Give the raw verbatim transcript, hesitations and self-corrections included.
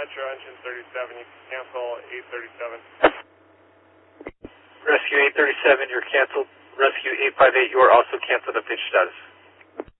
Metro, engine thirty-seven, you can cancel eight thirty-seven. Rescue eight thirty-seven, you're canceled. Rescue eight five eight, you are also canceled at pitch status.